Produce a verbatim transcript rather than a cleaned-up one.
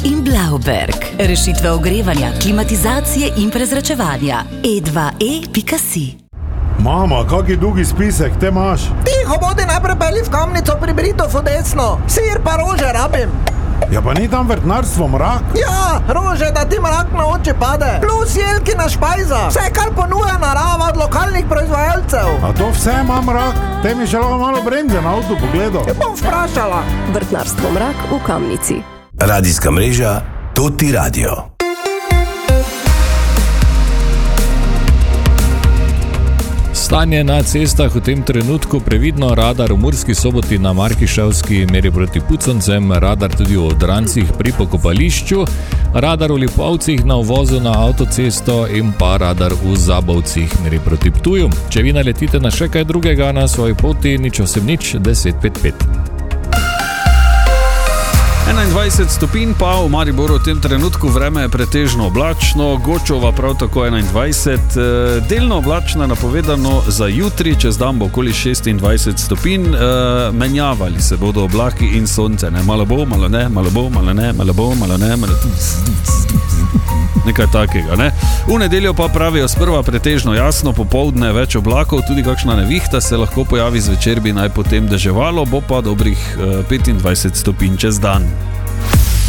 in Blauberg. Rešitve ogrevanja, klimatizacije in prezračevanja. e dva e pika si. Mama, kaki dolgi spisek te imaš? Tiho bodi, najprej peli v Kamnico pri Britofu desno. Sir pa rože rabim. Ja, pa ni tam vrtnarstvo mrak? Ja, rože, da ti mrak na oči pade. Plus jelkina špajza. Vse, kar ponuja narava od lokalnih proizvajalcev. A to vse ima mrak? Te mi še lahko malo brenze na avtu pogledal. Ja, bom vprašala. Vrtnarstvo mrak v Kamnici. Radijska mreža Toti Radio. Stanje na cestah v tem trenutku previdno, radar v Murski Soboti na Markišavski meri proti Puconcem, radar tudi v Odrancih pri pokopališču, radar v Lipovcih na uvozu na avtocesto in pa radar v Zabovcih meri proti Ptuju. Če vi naletite na še kaj drugega na svoji poti, nič osem nič deset pet pet. enaindvajset stopinj pa v Mariboru v tem trenutku, vreme je pretežno oblačno, Gočova prav tako enaindvajset, delno oblačno napovedano za jutri, čez dan bo okoli šestindvajset stopinj, menjavali se bodo oblaki in sonce, ne? Malo bo, malo ne, malo bo, malo ne, malo bo, malo ne, malo nekaj takega, ne? V nedeljo pa pravijo sprva pretežno jasno, popoldne več oblakov, tudi kakšna nevihta se lahko pojavi, zvečer bi naj potem deževalo, bo pa dobrih petindvajset stopinj čez dan.